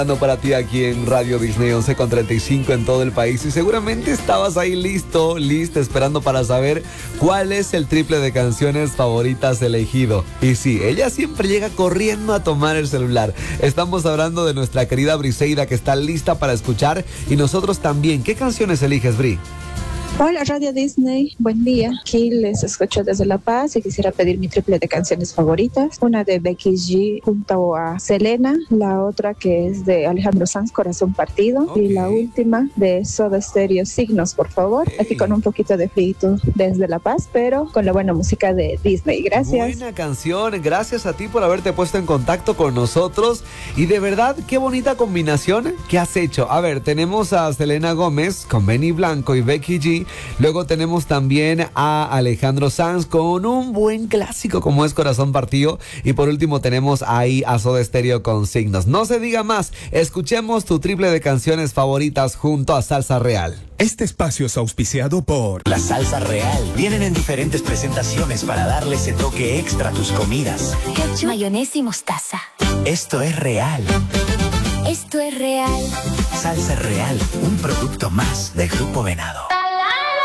Para ti aquí en Radio Disney 11:35 en todo el país, y seguramente estabas ahí lista esperando para saber cuál es el triple de canciones favoritas elegido. Y sí, ella siempre llega corriendo a tomar el celular. Estamos hablando de nuestra querida Briseida, que está lista para escuchar, y nosotros también. ¿Qué canciones eliges, Bri? Hola Radio Disney, buen día. Aquí les escucho desde La Paz y quisiera pedir mi triple de canciones favoritas. Una de Becky G junto a Selena, la otra que es de Alejandro Sanz, Corazón Partido, y la última de Soda Stereo, Signos, por favor. Aquí con un poquito de frito desde La Paz, pero con la buena música de Disney. Gracias. Buena canción, gracias a ti por haberte puesto en contacto con nosotros, y de verdad, qué bonita combinación que has hecho. A ver, tenemos a Selena Gómez con Benny Blanco y Becky G. Luego tenemos también a Alejandro Sanz con un buen clásico como es Corazón Partido. Y por último tenemos ahí a Soda Stereo con Signos. No se diga más, escuchemos tu triple de canciones favoritas junto a Salsa Real. Este espacio es auspiciado por La Salsa Real. Vienen en diferentes presentaciones para darle ese toque extra a tus comidas. Ketchup, mayonesa y mostaza. Esto es real. Esto es real. Salsa Real, un producto más de Grupo Venado.